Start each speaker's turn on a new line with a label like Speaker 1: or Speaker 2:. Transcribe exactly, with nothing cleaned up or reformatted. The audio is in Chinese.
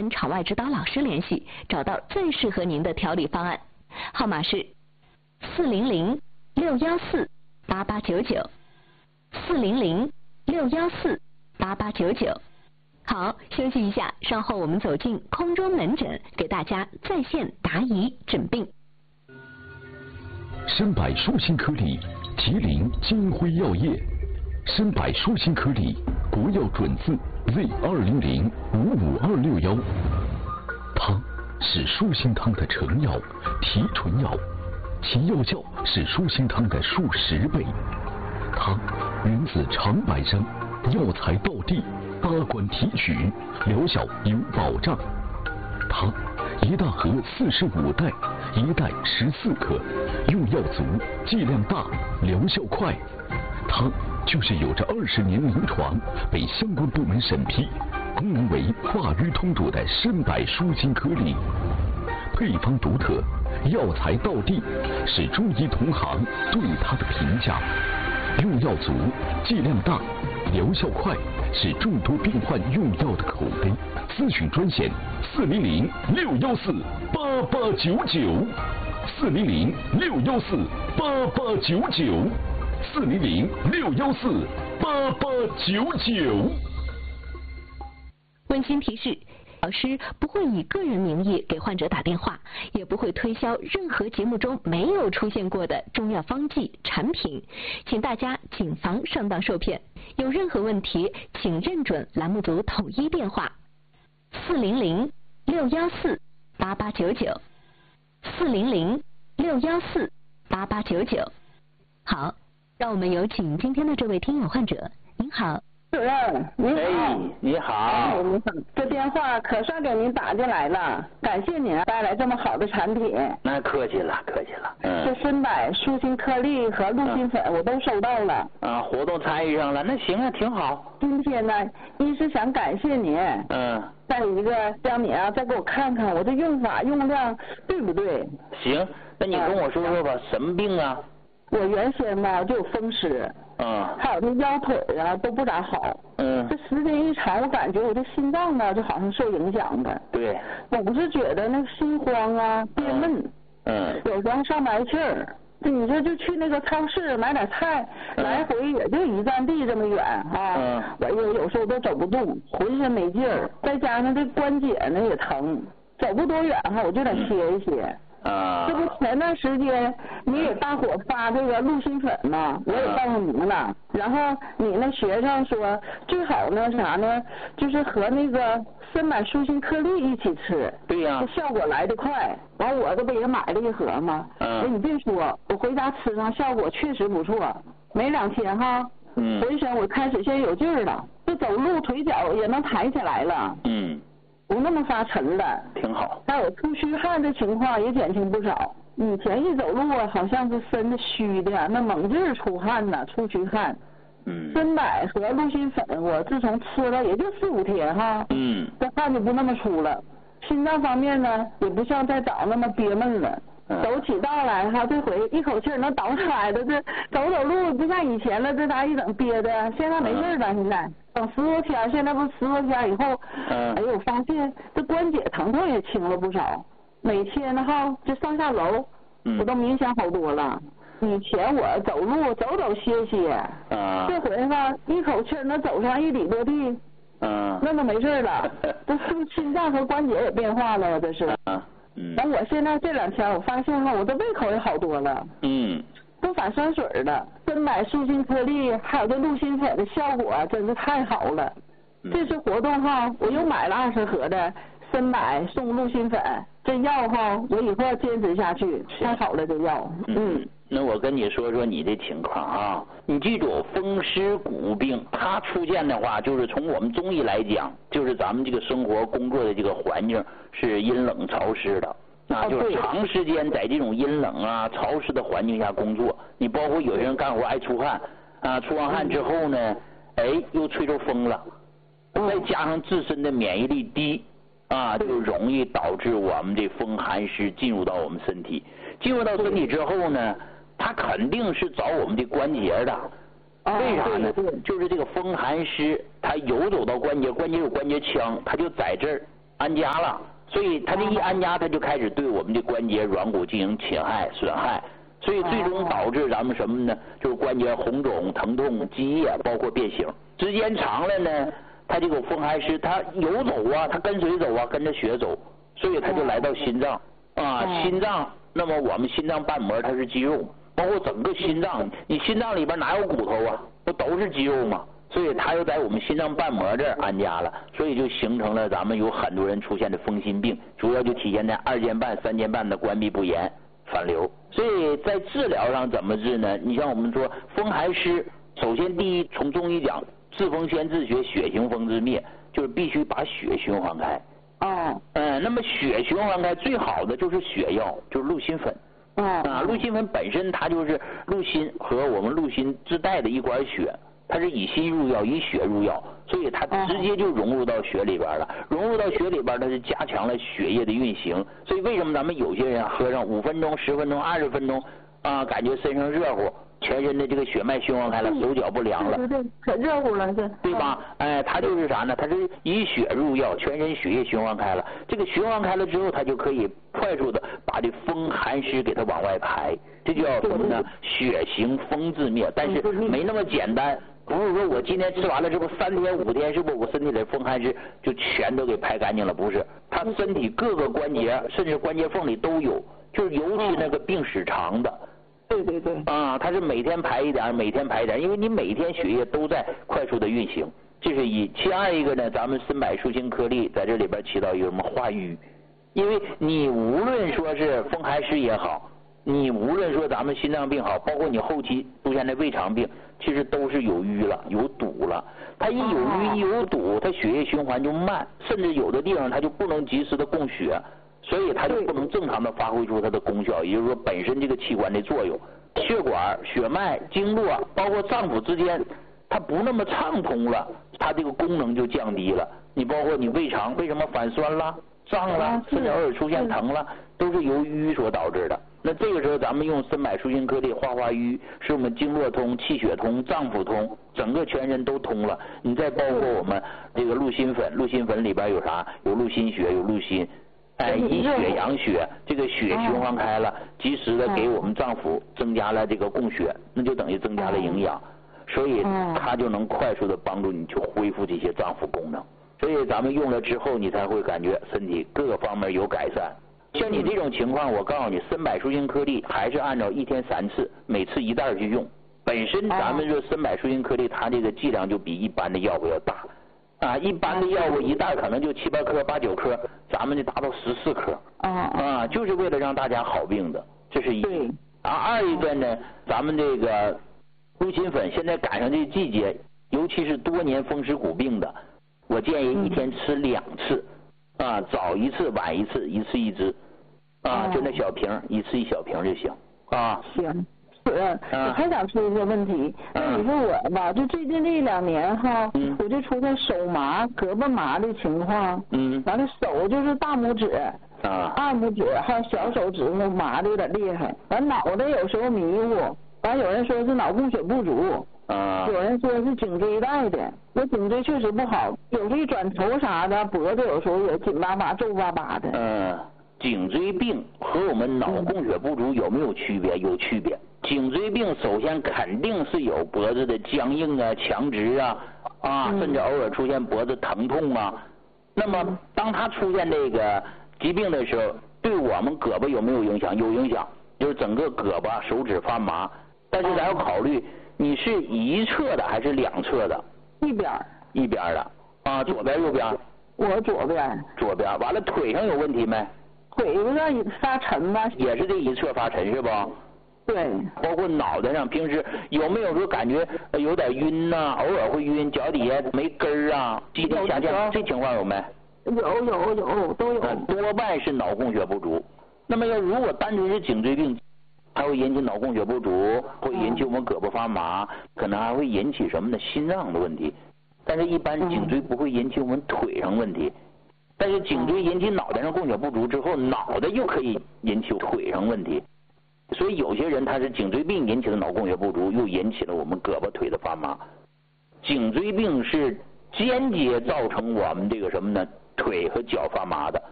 Speaker 1: 跟场外指导老师联系，找到最适合您的调理方案。号码是四零零六幺四八八九九，四零零六幺四八八九九。好，休息一下，稍后我们走进空中门诊，给大家在线答疑诊病。
Speaker 2: 参百舒心颗粒，吉林金辉药业。参百舒心颗粒，国药准字 Z 二零零五五二六幺。它是舒心汤的成药、提纯药，其药效是舒心汤的数十倍。它源自长白山，药材到地，八关提取，疗效有保障。它一大盒四十五袋，一袋十四克，用药足，剂量大，疗效快。它就是有着二十年临床，被相关部门审批，功能为化瘀通堵的参百舒心颗粒。配方独特，药材到地，是中医同行对它的评价。用药足，剂量大，疗效快，是众多病患用药的口碑。咨询专线四零零六幺四八八九九，四零零六幺四八八九九，四零零六幺四八八九九。
Speaker 1: 温馨提示，老师不会以个人名义给患者打电话，也不会推销任何节目中没有出现过的中药方剂产品，请大家谨防上当受骗。有任何问题，请认准栏目组统一电话四零零六幺四八八九九，四零零六幺四八八九九。好，让我们有请今天的这位听友患者。您好。
Speaker 3: 主任，你好。
Speaker 4: 哎，你好。
Speaker 3: 哎，你好。这电话可算给您打进来了，感谢您带来这么好的产品。
Speaker 4: 那客气了，客气了。嗯。
Speaker 3: 这参百舒心颗粒和鹿心粉我都收到了。
Speaker 4: 啊，活动参与上了，那行啊，挺好。
Speaker 3: 今天呢，一是想感谢您。
Speaker 4: 嗯。
Speaker 3: 再一个，让你啊再给我看看我这用法用量对不对。
Speaker 4: 行，那你跟我说说吧，嗯、什么病啊？
Speaker 3: 我原先吧就有风湿。
Speaker 4: 嗯，
Speaker 3: 还有这腰腿啊都不咋好。
Speaker 4: 嗯，
Speaker 3: 这时间一长，我感觉我这心脏呢就好像受影响的。
Speaker 4: 对，
Speaker 3: 总是觉得那个心慌啊、憋闷。
Speaker 4: 嗯，
Speaker 3: 有时候上不来气儿。你说就去那个超市买点菜，嗯、来回也就一站地这么远啊。嗯，我有有时候都走不动，浑身没劲儿，再加上这关节呢也疼，走不多远哈我就得歇一歇。
Speaker 4: 啊，
Speaker 3: 这不前段时间你给大伙发这个鹿心粉嘛，我也告诉您了。然后你那学生说最好呢啥呢，就是和那个参百舒心颗粒一起吃。
Speaker 4: 对呀、啊，
Speaker 3: 这效果来得快。完我这不也买了一盒吗？嗯。哎，你别说，我回家吃上效果确实不错，没两天哈，
Speaker 4: 嗯，
Speaker 3: 浑身我开始现在有劲儿了，这走路腿脚也能抬起来了。
Speaker 4: 嗯。
Speaker 3: 不那么发沉了，
Speaker 4: 挺好。
Speaker 3: 还有出虚汗的情况也减轻不少。以前一走路啊，好像是身子虚的，那猛劲儿出汗呢，出虚汗。
Speaker 4: 嗯。
Speaker 3: 参百和鹿心粉，我自从吃了也就四五天哈，
Speaker 4: 嗯，
Speaker 3: 这汗就不那么出了。心脏方面呢，也不像再早那么憋闷了。
Speaker 4: 嗯、
Speaker 3: 走起道来哈，这回一口气儿能倒出来的，这走走路不像以前了，这咋一整憋的，现在没事儿了，现在。等十多天，现在不十多天以后，
Speaker 4: 嗯，
Speaker 3: 哎呦，发现这关节疼痛也轻了不少。每天呢哈，这上下楼，
Speaker 4: 嗯，
Speaker 3: 我都明显好多了。以前我走路走走歇歇，
Speaker 4: 啊，
Speaker 3: 这回哈一口气能走上一里多地，
Speaker 4: 嗯，
Speaker 3: 那都没事了。这是不是心脏和关节也变化了？这是。
Speaker 4: 啊，嗯。
Speaker 3: 完，我现在这两天我发现哈，我的胃口也好多了。
Speaker 4: 嗯。
Speaker 3: 不反酸水的，参百舒心颗粒还有这鹿心粉的效果真是太好了。
Speaker 4: 嗯、
Speaker 3: 这次活动哈，我又买了二十盒的参百送鹿心粉，这药哈我以后要坚持下去，太好了这药。
Speaker 4: 嗯，嗯那我跟你说说你的情况啊，你记住，风湿骨病它出现的话，就是从我们中医来讲，就是咱们这个生活工作的这个环境是阴冷潮湿的。啊，就是长时间在这种阴冷啊、潮湿的环境下工作，你包括有些人干活爱出汗，啊，出完汗之后呢，哎，又吹着风了，再加上自身的免疫力低，啊，就容易导致我们这风寒湿进入到我们身体，进入到身体之后呢，它肯定是找我们的关节的，为啥呢？就是这个风寒湿，它游走到关节，关节有关节腔，它就在这儿。 安家了，所以它这一安家，它就开始对我们的关节软骨进行侵害损害，所以最终导致咱们什么呢？就是关节红肿、疼痛、积液，包括变形。时间长了呢，它这个风寒湿，它游走啊，它跟随走啊，跟着血走，所以它就来到心脏啊，心脏。那么我们心脏瓣膜它是肌肉，包括整个心脏，你心脏里边哪有骨头啊？不都是肌肉吗？所以它又在我们心脏瓣膜这儿安家了，所以就形成了咱们有很多人出现的风心病，主要就体现在二尖瓣、三尖瓣的关闭不严、反流。所以在治疗上怎么治呢？你像我们说风寒湿，首先第一，从中医讲，治风先治血，血行风自灭，就是必须把血循环开。
Speaker 3: 哦，
Speaker 4: 嗯，那么血循环开最好的就是血药，就是鹿心粉。
Speaker 3: 嗯
Speaker 4: 啊，鹿心粉本身它就是鹿心和我们鹿心自带的一管血，它是以心入药，以血入药，所以它直接就融入到血里边了。融入到血里边，它是加强了血液的运行。所以为什么咱们有些人喝上五分钟、十分钟、二十分钟啊，感觉身上热乎，全身的这个血脉循环开了，手脚不凉了，
Speaker 3: 对对对，可热乎了，这
Speaker 4: 对吧？哎，它就是啥呢？它是以血入药，全身血液循环开了。这个循环开了之后，它就可以快速的把这风寒湿给它往外排，这就叫什么呢？血行风自灭。但是没那么简单，不是说我今天吃完了之后三天五天，是不是我身体里风寒湿就全都给排干净了？不是，它身体各个关节甚至关节缝里都有，就是尤其那个病史长的。
Speaker 3: 对对对，
Speaker 4: 啊，它是每天排一点，每天排一点，因为你每天血液都在快速的运行，这是一。其二一个呢，咱们参柏舒心颗粒在这里边起到一个什么化瘀，因为你无论说是风寒湿也好，你无论说咱们心脏病好，包括你后期出现的胃肠病，其实都是有瘀了，有堵了。它一有瘀一有堵，它血液循环就慢，甚至有的地方它就不能及时的供血。所以它就不能正常的发挥出它的功效，也就是说本身这个器官的作用，血管、血脉、经络，包括脏腑之间，它不那么畅通了，它这个功能就降低了。你包括你胃肠为什么反酸了、胀了，甚至偶尔出现疼了，都是由瘀所导致的。那这个时候咱们用参柏舒心颗粒化化瘀，使我们经络通、气血通、脏腑通，整个全身都通了。你再包括我们这个鹿心粉，鹿心粉里边有啥？有鹿心血，有鹿心。哎，以血养血，这个血循环开了，及时的给我们脏腑增加了这个供血，那就等于增加了营养，所以它就能快速的帮助你去恢复这些脏腑功能。所以咱们用了之后，你才会感觉身体各个方面有改善。像你这种情况，我告诉你，参柏舒心颗粒还是按照一天三次，每次一袋去用。本身咱们说参柏舒心颗粒，它这个剂量就比一般的药物要大。啊，一般的药物一袋可能就七八颗、八九颗，咱们就达到十四颗。
Speaker 3: 啊
Speaker 4: 啊，就是为了让大家好病的，这是一。
Speaker 3: 对。
Speaker 4: 啊，二一个呢，咱们这个鹿心粉现在赶上这季节，尤其是多年风湿骨病的，我建议一天吃两次，啊，早一次，晚一次，一次一支，啊，就那小瓶，一次一小瓶就行。啊。
Speaker 3: 行。是，我还想说一个问题，那你说我吧，就最近这两年哈，
Speaker 4: 嗯、
Speaker 3: 我就出现手麻、胳膊麻的情况，
Speaker 4: 嗯，
Speaker 3: 完了手就是大拇指、
Speaker 4: 啊，
Speaker 3: 二拇指还有小手指头麻的有点厉害，完脑袋有时候迷糊，完有人说是脑供血不足，
Speaker 4: 啊，
Speaker 3: 有人说是颈椎带的，我颈椎确实不好，有时候一转头啥的，脖子有时候也紧巴巴、皱巴巴的。
Speaker 4: 嗯，颈椎病和我们脑供血不足有没有区别？有区别。颈椎病首先肯定是有脖子的僵硬啊、强直啊，啊，甚至偶尔出现脖子疼痛啊。那么当它出现这个疾病的时候，对我们胳膊有没有影响？有影响，就是整个胳膊、手指发麻。但是咱要考虑，你是一侧的还是两侧的？
Speaker 3: 一边。
Speaker 4: 一边的啊，左边右边？
Speaker 3: 我左边。
Speaker 4: 左边。完了，腿上有问题没？
Speaker 3: 腿有点发沉吧。
Speaker 4: 也是这一侧发沉是不？
Speaker 3: 对，
Speaker 4: 包括脑袋上，平时有没有说感觉有点晕呐、啊？偶尔会晕，脚底下没根儿啊，肌力下降，这情况有没？
Speaker 3: 有有有都有。
Speaker 4: 多半是脑供血不足。那么要如果单纯是颈椎病，它会引起脑供血不足，会引起我们胳膊发麻，可能还会引起什么呢？心脏的问题。但是一般颈椎不会引起我们腿上问题。但是颈椎引起脑袋上供血不足之后，脑袋又可以引起腿上问题。所以有些人他是颈椎病引起的脑供血不足，又引起了我们胳膊腿的发麻。颈椎病是间接造成我们这个什么呢？ 腿和脚发麻的，